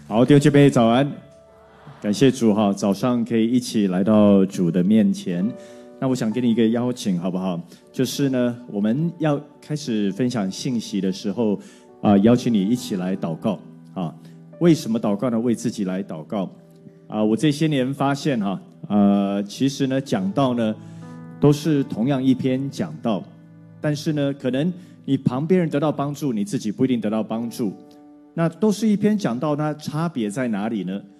好，弟兄姐妹早安，感谢主哈，早上可以一起来到主的面前。那我想给你一个邀请，好不好？就是呢，我们要开始分享信息的时候，邀请你一起来祷告啊。为什么祷告呢？为自己来祷告啊。我这些年发现哈，其实呢，讲道呢都是同样一篇讲道，但是呢，可能你旁边人得到帮助，你自己不一定得到帮助。那都是一篇讲道，那差别在哪里呢？